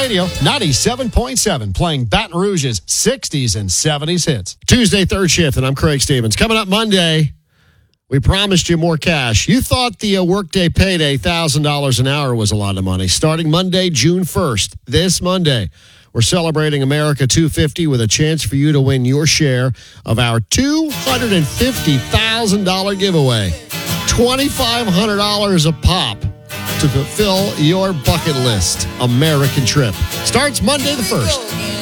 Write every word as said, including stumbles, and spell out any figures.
Radio, ninety-seven point seven, playing Baton Rouge's sixties and seventies hits. Tuesday, third shift, and I'm Craig Stevens. Coming up Monday, we promised you more cash. You thought the uh, workday payday, one thousand dollars an hour, was a lot of money. Starting Monday, June first, this Monday, we're celebrating America two fifty with a chance for you to win your share of our two hundred fifty thousand dollars giveaway. twenty-five hundred dollars a pop to fulfill your bucket list American trip. Starts Monday the first.